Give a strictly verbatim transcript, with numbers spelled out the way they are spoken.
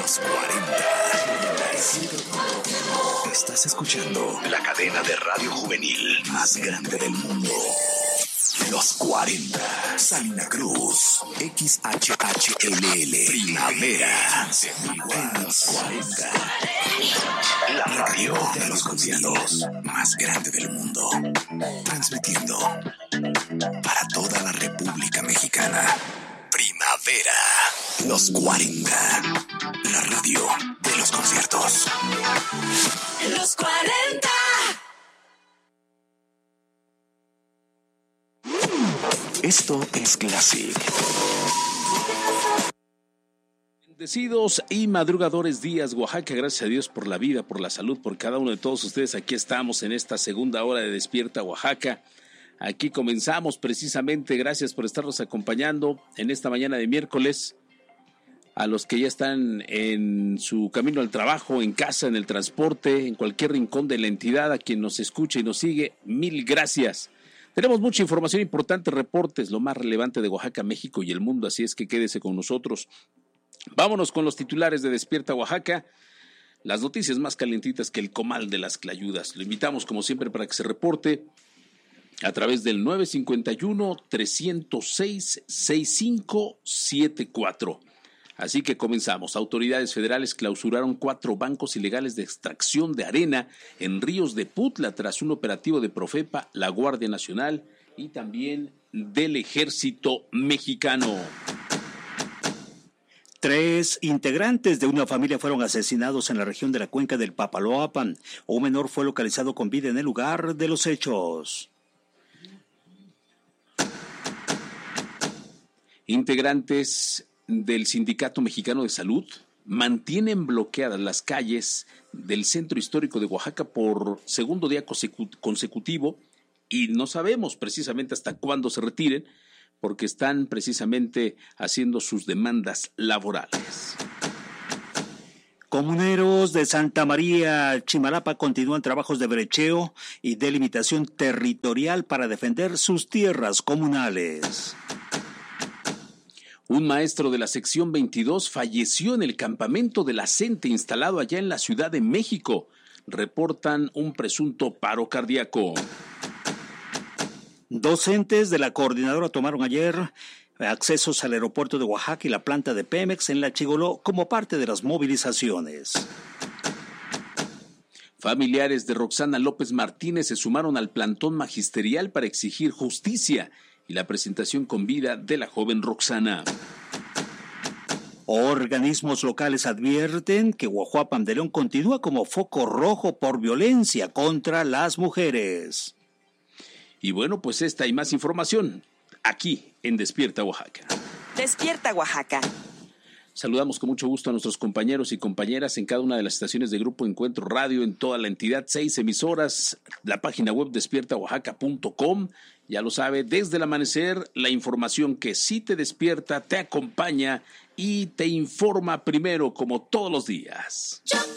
Los cuarenta. Estás escuchando la cadena de radio juvenil más grande del mundo. Los cuarenta. Salina Cruz. X H H L L. Primavera. En los cuarenta. La radio de los conciertos más grande del mundo. Transmitiendo para toda la República Mexicana. Primavera. Los cuarenta. La radio de los conciertos. Los cuarenta. Esto es Classic. Bendecidos y madrugadores días, Oaxaca, gracias a Dios por la vida, por la salud, por cada uno de todos ustedes. Aquí estamos en esta segunda hora de Despierta Oaxaca. Aquí comenzamos precisamente, gracias por estarnos acompañando en esta mañana de miércoles. A los que ya están en su camino al trabajo, en casa, en el transporte, en cualquier rincón de la entidad, a quien nos escucha y nos sigue, mil gracias. Tenemos mucha información importante, reportes, lo más relevante de Oaxaca, México y el mundo, así es que quédese con nosotros. Vámonos con los titulares de Despierta Oaxaca, las noticias más calentitas que el comal de las clayudas. Lo invitamos como siempre para que se reporte a través del nueve cinco uno, tres cero seis, seis cinco siete cuatro. Así que comenzamos. Autoridades federales clausuraron cuatro bancos ilegales de extracción de arena en ríos de Putla tras un operativo de Profepa, la Guardia Nacional y también del Ejército Mexicano. Tres integrantes de una familia fueron asesinados en la región de la cuenca del Papaloapan. Un menor fue localizado con vida en el lugar de los hechos. Integrantes del Sindicato Mexicano de Salud mantienen bloqueadas las calles del centro histórico de Oaxaca por segundo día consecutivo y no sabemos precisamente hasta cuándo se retiren porque están precisamente haciendo sus demandas laborales. Comuneros de Santa María Chimalapa continúan trabajos de brecheo y delimitación territorial para defender sus tierras comunales. Un maestro de la sección veintidós falleció en el campamento de la CENTE instalado allá en la Ciudad de México. Reportan un presunto paro cardíaco. Docentes de la coordinadora tomaron ayer accesos al aeropuerto de Oaxaca y la planta de Pemex en La Chigoló como parte de las movilizaciones. Familiares de Roxana López Martínez se sumaron al plantón magisterial para exigir justicia y la presentación con vida de la joven Roxana. Organismos locales advierten que Huajuapan de León continúa como foco rojo por violencia contra las mujeres. Y bueno, pues esta y más información aquí en Despierta Oaxaca. Despierta Oaxaca. Saludamos con mucho gusto a nuestros compañeros y compañeras en cada una de las estaciones de Grupo Encuentro Radio en toda la entidad, seis emisoras, la página web despierta oaxaca punto com. Ya lo sabe, desde el amanecer, la información que sí te despierta, te acompaña y te informa primero como todos los días. Chocolate.